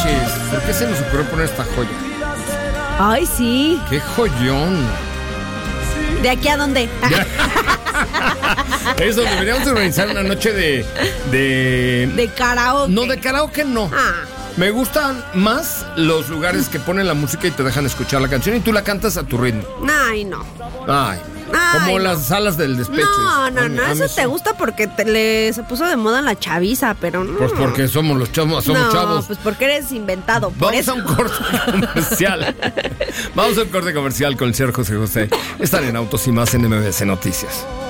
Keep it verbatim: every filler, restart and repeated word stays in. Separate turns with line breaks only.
manches, ¿por qué se nos ocurrió poner esta joya?
Ay, sí.
¡Qué joyón!
¿De aquí a dónde?
Eso, deberíamos organizar una noche de... De,
de karaoke.
No, de karaoke no.
Ah.
Me gustan más los lugares que ponen la música y te dejan escuchar la canción y tú la cantas a tu ritmo.
Ay, no.
Ay,
Ay,
como
no.
las salas del despecho.
No, no,
A mí-
no,
a mí
eso
sí.
te gusta porque te, le, se puso de moda la chaviza, pero no.
Pues porque somos los chavos, somos
no,
chavos.
pues porque eres inventado, por
Vamos
eso.
a un corte comercial. Vamos a un corte comercial con el señor José José. Están en Autos y Más en M B C Noticias.